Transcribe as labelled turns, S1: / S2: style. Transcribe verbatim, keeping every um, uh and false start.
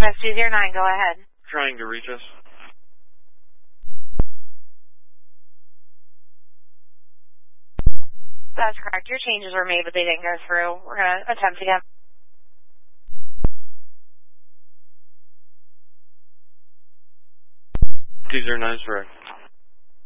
S1: Apex two zero nine, go ahead.
S2: Trying to reach us.
S1: That's correct. Your changes were made, but they didn't go through. We're going to attempt again.
S2: two zero nine is correct.